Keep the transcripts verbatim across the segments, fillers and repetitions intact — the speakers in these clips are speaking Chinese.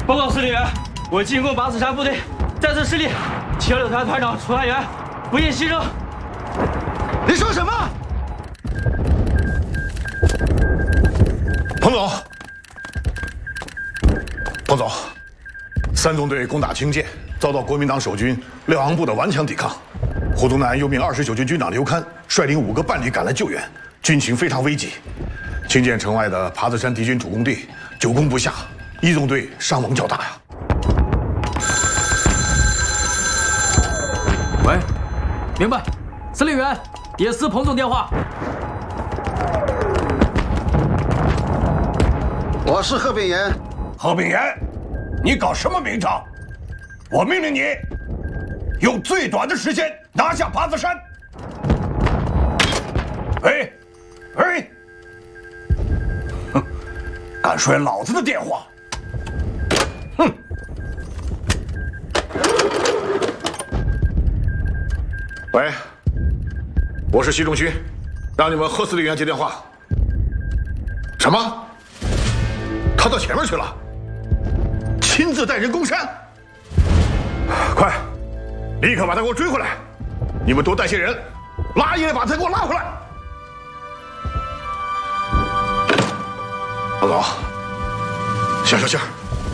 报告司令员，我进攻八字山部队再次失利，七二六团团长楚汉元不幸牺牲。 你说什么？彭总，彭总，三纵队攻打清涧，遭到国民党守军廖昂部的顽强抵抗。胡宗南又命二十九军军长刘戡率领五个伴旅赶来救援，军情非常危急。清涧城外的耙子山敌军主攻地久攻不下，一纵队伤亡较大呀。 喂，明白，司令员，野司彭总电话。 我是贺炳炎。 贺炳炎，你搞什么名堂？我命令你用最短的时间拿下耙子山。喂，喂，哼，敢摔老子的电话！哼！ 喂，我是习仲勋，让你们贺司令员接电话。什么？他到前面去了，亲自带人攻山。快，立刻把他给我追回来！你们多带些人，拉一来把他给我拉回来。老总，消消气儿。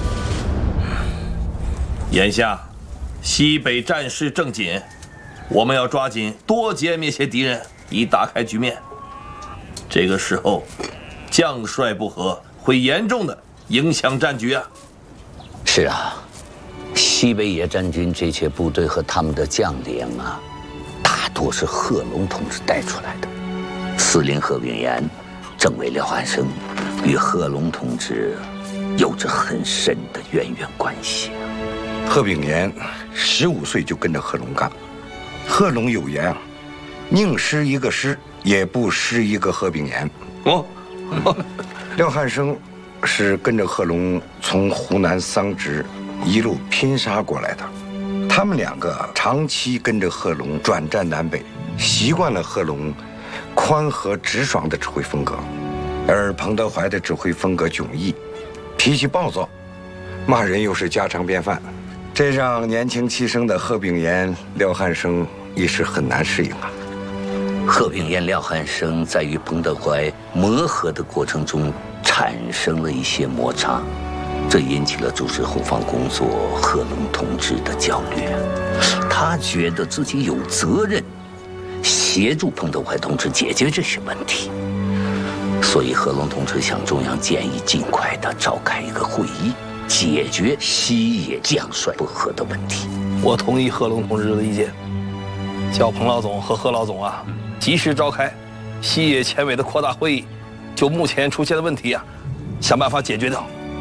眼下西北战事正紧，我们要抓紧多歼灭些敌人，以打开局面。这个时候，将帅不和会严重的影响战局啊！ 是啊，西北野战军这些部队和他们的将领啊，大多是贺龙同志带出来的。司令贺炳炎、政委廖汉生与贺龙同志有着很深的渊源关系。 贺炳炎十五岁就跟着贺龙干，贺龙有言啊，宁失一个师，也不失一个贺炳炎。哦，廖汉生是跟着贺龙从湖南桑植一路拼杀过来的，他们两个长期跟着贺龙转战南北，习惯了贺龙宽和直爽的指挥风格，而彭德怀的指挥风格迥异，脾气暴躁，骂人又是家常便饭，这让年轻气盛的贺炳炎、廖汉生一时很难适应啊。 贺炳炎、廖汉生在与彭德怀磨合的过程中产生了一些摩擦，这引起了主持后方工作贺龙同志的焦虑。他觉得自己有责任协助彭德怀同志解决这些问题，所以贺龙同志向中央建议尽快的召开一个会议，解决西野将帅不和的问题。 我同意贺龙同志的意见，叫彭老总和贺老总啊，及时召开西野前委的扩大会议，就目前出现的问题啊，想办法解决掉。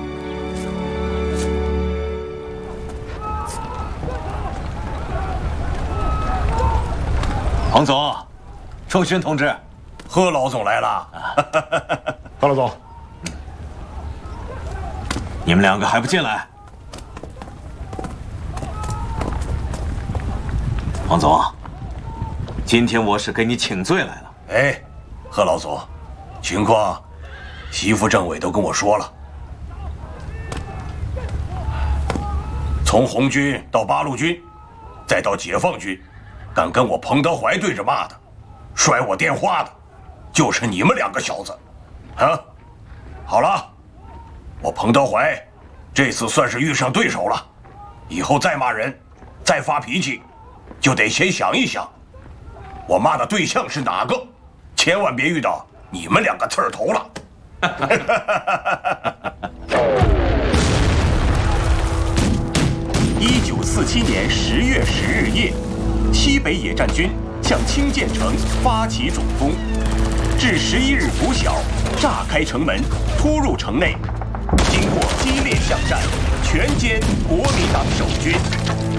彭总，周勋同志，贺老总来了。 贺老总， 你们两个还不进来？彭总，今天我是给你请罪来了。哎，贺老总，情况，习副政委都跟我说了。从红军到八路军，再到解放军，敢跟我彭德怀对着骂的，摔我电话的，就是你们两个小子，啊！好了，我彭德怀这次算是遇上对手了，以后再骂人，再发脾气，就得先想一想，我骂的对象是哪个，千万别遇到你们两个刺儿头了。 一九四七年十月十日夜，西北野战军向清涧城发起总攻，至十一日拂晓，炸开城门，突入城内。经过激烈巷战，全歼国民党守军。